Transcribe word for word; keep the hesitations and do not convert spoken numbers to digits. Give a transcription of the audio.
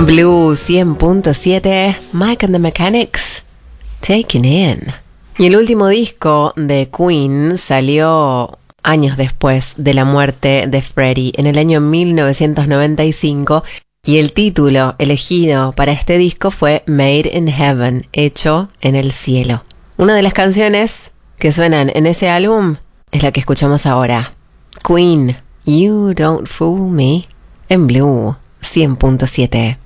Blue cien punto siete, Mike and the Mechanics, Taken In. Y el último disco de Queen salió años después de la muerte de Freddie, en el año mil novecientos noventa y cinco, y el título elegido para este disco fue Made in Heaven, hecho en el cielo. Una de las canciones que suenan en ese álbum es la que escuchamos ahora, Queen, You Don't Fool Me, en Blue cien punto siete.